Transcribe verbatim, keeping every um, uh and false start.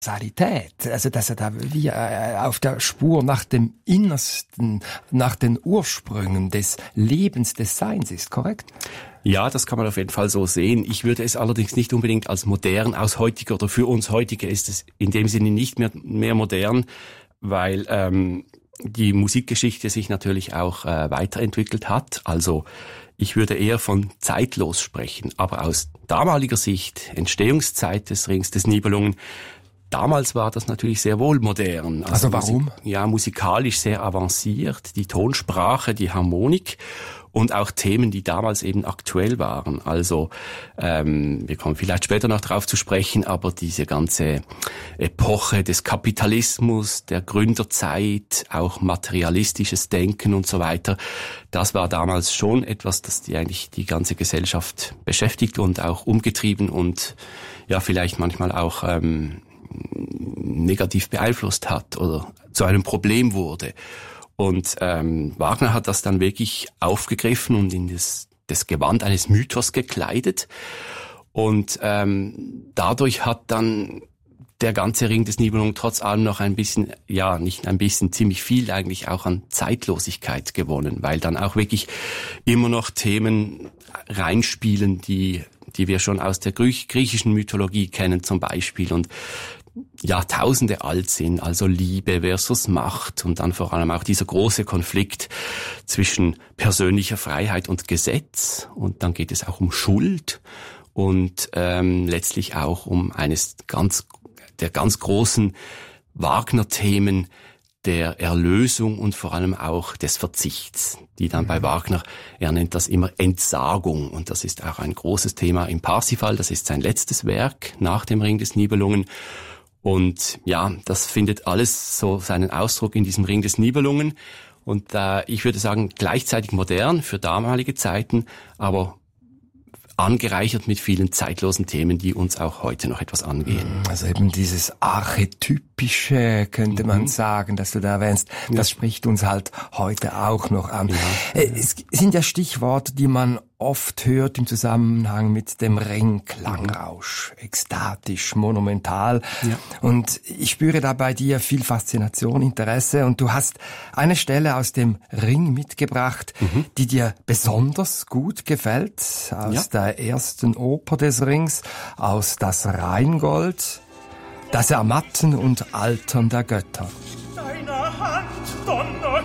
Universalität, also dass er da wie äh, auf der Spur nach dem Innersten, nach den Ursprüngen des Lebens, des Seins ist, korrekt? Ja, das kann man auf jeden Fall so sehen. Ich würde es allerdings nicht unbedingt als modern aus heutiger oder für uns heutige ist es in dem Sinne nicht mehr, mehr modern, weil ähm, die Musikgeschichte sich natürlich auch äh, weiterentwickelt hat. Also ich würde eher von zeitlos sprechen, aber aus damaliger Sicht, Entstehungszeit des Rings des Nibelungen, damals war das natürlich sehr wohl modern. Also, also warum? Musik, ja, musikalisch sehr avanciert, die Tonsprache, die Harmonik und auch Themen, die damals eben aktuell waren. Also ähm, wir kommen vielleicht später noch drauf zu sprechen, aber diese ganze Epoche des Kapitalismus, der Gründerzeit, auch materialistisches Denken und so weiter, das war damals schon etwas, das die eigentlich die ganze Gesellschaft beschäftigt und auch umgetrieben und ja vielleicht manchmal auch ähm, negativ beeinflusst hat oder zu einem Problem wurde. Und ähm, Wagner hat das dann wirklich aufgegriffen und in das, das Gewand eines Mythos gekleidet. Und ähm, dadurch hat dann der ganze Ring des Nibelungen trotz allem noch ein bisschen, ja, nicht ein bisschen, ziemlich viel eigentlich auch an Zeitlosigkeit gewonnen, weil dann auch wirklich immer noch Themen reinspielen, die die wir schon aus der griechischen Mythologie kennen zum Beispiel und Jahrtausende alt sind, also Liebe versus Macht und dann vor allem auch dieser große Konflikt zwischen persönlicher Freiheit und Gesetz und dann geht es auch um Schuld und ähm, letztlich auch um eines ganz der ganz großen Wagner-Themen der Erlösung und vor allem auch des Verzichts, die dann bei Wagner, er nennt das immer Entsagung und das ist auch ein großes Thema im Parsifal, das ist sein letztes Werk nach dem Ring des Nibelungen und ja, das findet alles so seinen Ausdruck in diesem Ring des Nibelungen und äh, ich würde sagen gleichzeitig modern für damalige Zeiten, aber angereichert mit vielen zeitlosen Themen, die uns auch heute noch etwas angehen. Also eben dieses Archetypische, könnte man mhm. sagen, dass du da erwähnst, ja. Das spricht uns halt heute auch noch an. Ja. Es sind ja Stichworte, die man oft hört im Zusammenhang mit dem Ring, Klangrausch, ekstatisch, monumental. Ja. Und ich spüre da bei dir viel Faszination, Interesse. Und du hast eine Stelle aus dem Ring mitgebracht, mhm. die dir besonders gut gefällt, aus ja. der ersten Oper des Rings, aus Das Rheingold, das Ermatten und Altern der Götter. Deiner Hand, Don